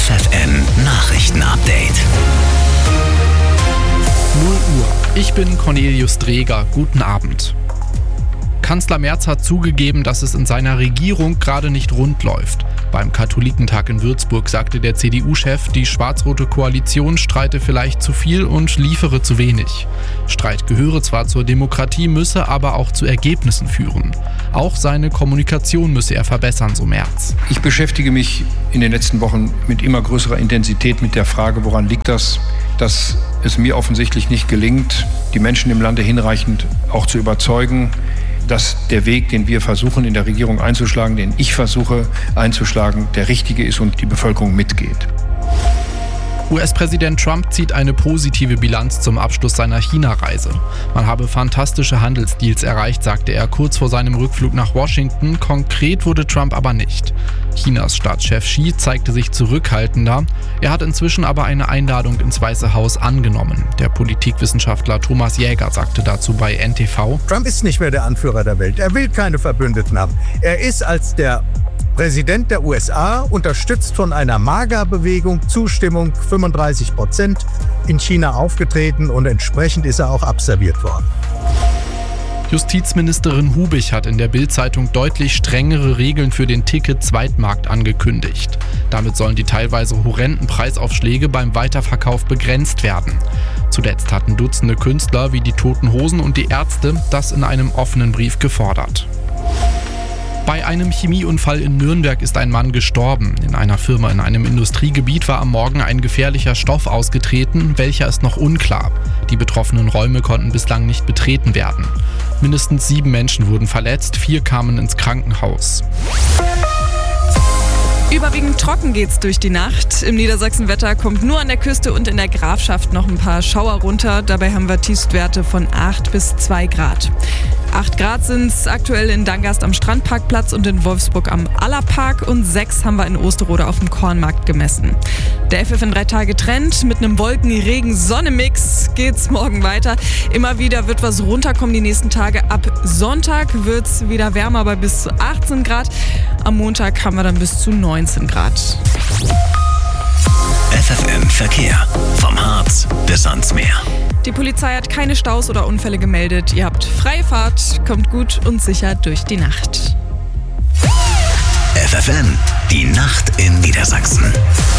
FFN Nachrichten-Update. 0 Uhr. Ich bin Cornelius Dreger. Guten Abend. Kanzler Merz hat zugegeben, dass es in seiner Regierung gerade nicht rund läuft. Beim Katholikentag in Würzburg sagte der CDU-Chef, die schwarz-rote Koalition streite vielleicht zu viel und liefere zu wenig. Streit gehöre zwar zur Demokratie, müsse aber auch zu Ergebnissen führen. Auch seine Kommunikation müsse er verbessern, so Merz. Ich beschäftige mich in den letzten Wochen mit immer größerer Intensität mit der Frage, woran liegt das, dass es mir offensichtlich nicht gelingt, die Menschen im Lande hinreichend auch zu überzeugen, dass der Weg, den wir versuchen in der Regierung einzuschlagen, den ich versuche einzuschlagen, der richtige ist und die Bevölkerung mitgeht. US-Präsident Trump zieht eine positive Bilanz zum Abschluss seiner China-Reise. Man habe fantastische Handelsdeals erreicht, sagte er kurz vor seinem Rückflug nach Washington. Konkret wurde Trump aber nicht. Chinas Staatschef Xi zeigte sich zurückhaltender. Er hat inzwischen aber eine Einladung ins Weiße Haus angenommen. Der Politikwissenschaftler Thomas Jäger sagte dazu bei NTV: Trump ist nicht mehr der Anführer der Welt. Er will keine Verbündeten haben. Er ist als der Präsident der USA, unterstützt von einer MAGA-Bewegung, Zustimmung 35%, in China aufgetreten und entsprechend ist er auch abserviert worden. Justizministerin Hubich hat in der Bild-Zeitung deutlich strengere Regeln für den Ticket-Zweitmarkt angekündigt. Damit sollen die teilweise horrenden Preisaufschläge beim Weiterverkauf begrenzt werden. Zuletzt hatten Dutzende Künstler wie die Toten Hosen und die Ärzte das in einem offenen Brief gefordert. Bei einem Chemieunfall in Nürnberg ist ein Mann gestorben. In einer Firma in einem Industriegebiet war am Morgen ein gefährlicher Stoff ausgetreten, welcher ist noch unklar. Die betroffenen Räume konnten bislang nicht betreten werden. Mindestens 7 Menschen wurden verletzt, 4 kamen ins Krankenhaus. Überwiegend trocken geht's durch die Nacht. Im Niedersachsenwetter kommt nur an der Küste und in der Grafschaft noch ein paar Schauer runter. Dabei haben wir Tiefstwerte von 8 bis 2 Grad. 8 Grad sind es aktuell in Dangast am Strandparkplatz und in Wolfsburg am Allerpark und 6 haben wir in Osterode auf dem Kornmarkt gemessen. Der FFN 3-Tage-Trend mit einem Wolken-Regen-Sonne-Mix geht's morgen weiter. Immer wieder wird was runterkommen die nächsten Tage. Ab Sonntag wird's wieder wärmer bei bis zu 18 Grad. Am Montag haben wir dann bis zu 19 Grad. FFN Verkehr. Vom Harz bis ans Meer. Die Polizei hat keine Staus oder Unfälle gemeldet. Ihr habt freie Fahrt, kommt gut und sicher durch die Nacht. FFN, die Nacht in Niedersachsen.